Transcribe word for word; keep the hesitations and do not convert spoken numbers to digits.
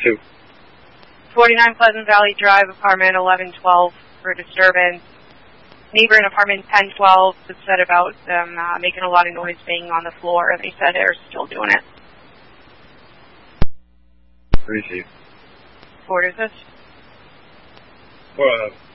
two. forty-nine Pleasant Valley Drive, apartment eleven twelve for disturbance. Neighbor in apartment ten twelve said about them uh, making a lot of noise banging on the floor, and they said they're still doing it. Receive. What is this? Well, uh,